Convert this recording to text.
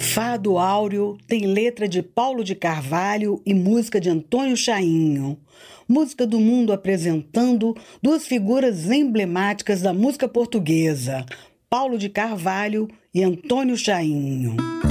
Fado Áureo tem letra de Paulo de Carvalho e música de Antônio Chainho. Música do Mundo apresentando duas figuras emblemáticas da música portuguesa, Paulo de Carvalho e Antônio Chainho.